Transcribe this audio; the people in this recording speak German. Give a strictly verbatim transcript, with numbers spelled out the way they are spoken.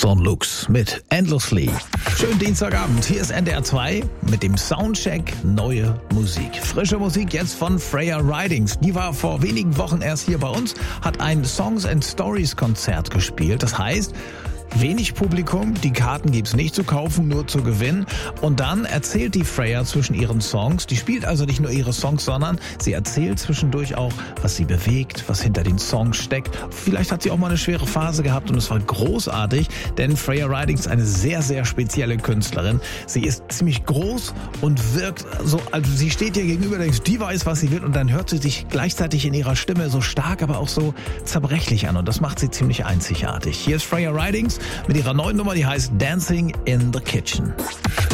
Son Lux mit Endlessly. Schönen Dienstagabend, hier ist N D R zwei mit dem Soundcheck Neue Musik. Frische Musik jetzt von Freya Ridings. Die war vor wenigen Wochen erst hier bei uns, hat ein Songs and Stories Konzert gespielt. Das heißt, wenig Publikum, die Karten gibt's nicht zu kaufen, nur zu gewinnen. Und dann erzählt die Freya zwischen ihren Songs, die spielt also nicht nur ihre Songs, sondern sie erzählt zwischendurch auch, was sie bewegt, was hinter den Songs steckt. Vielleicht hat sie auch mal eine schwere Phase gehabt und es war großartig, denn Freya Ridings ist eine sehr, sehr spezielle Künstlerin. Sie ist ziemlich groß und wirkt so, also sie steht dir gegenüber, denkst, die weiß, was sie will, und dann hört sie sich gleichzeitig in ihrer Stimme so stark, aber auch so zerbrechlich an, und das macht sie ziemlich einzigartig. Hier ist Freya Ridings mit ihrer neuen Nummer, die heißt Dancing in the Kitchen.